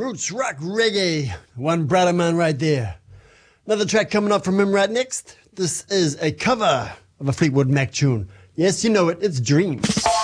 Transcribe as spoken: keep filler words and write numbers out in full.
roots rock reggae. One brother man right there. Another track coming up from him right next. This is a cover of a Fleetwood Mac tune. Yes, you know it. It's Dreams.